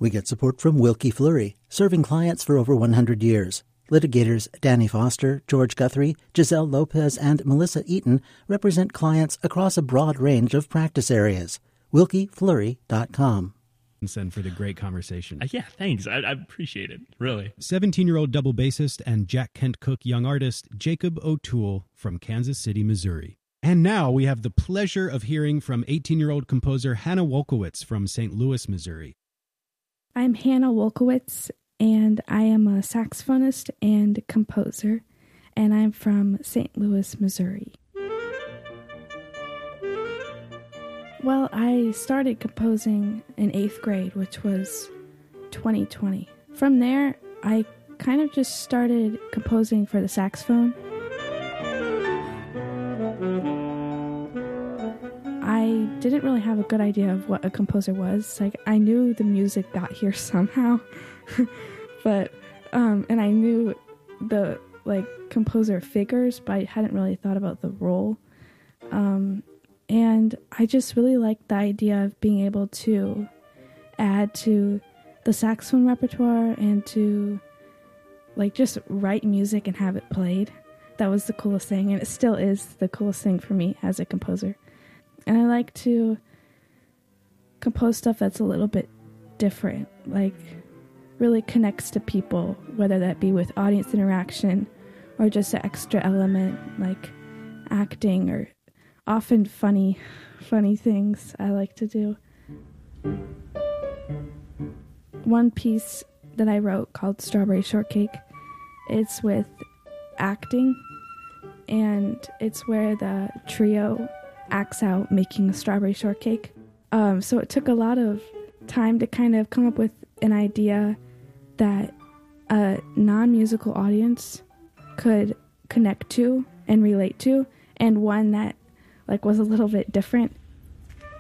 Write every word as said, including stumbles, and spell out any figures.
We get support from Wilkie Fleury, serving clients for over one hundred years. Litigators Danny Foster, George Guthrie, Giselle Lopez, and Melissa Eaton represent clients across a broad range of practice areas. wilkie fleury dot com. And for the great conversation. Uh, yeah, thanks. I, I appreciate it, really. seventeen-year-old double bassist and Jack Kent Cooke young artist Jacob O'Toole from Kansas City, Missouri. And now we have the pleasure of hearing from eighteen-year-old composer Hannah Wolkowitz from Saint Louis, Missouri. I'm Hannah Wolkowitz, and I am a saxophonist and composer, and I'm from Saint Louis, Missouri. Well, I started composing in eighth grade, which was twenty twenty. From there, I kind of just started composing for the saxophone. I didn't really have a good idea of what a composer was. Like, I knew the music got here somehow, but, um, and I knew the, like, composer figures, but I hadn't really thought about the role. Um, and I just really liked the idea of being able to add to the saxophone repertoire and to, like, just write music and have it played. That was the coolest thing, and it still is the coolest thing for me as a composer. And I like to compose stuff that's a little bit different, like really connects to people, whether that be with audience interaction or just an extra element like acting or often funny, funny things I like to do. One piece that I wrote called Strawberry Shortcake, it's with acting, and it's where the trio acts out making a strawberry shortcake. Um, so it took a lot of time to kind of come up with an idea that a non-musical audience could connect to and relate to, and one that like was a little bit different.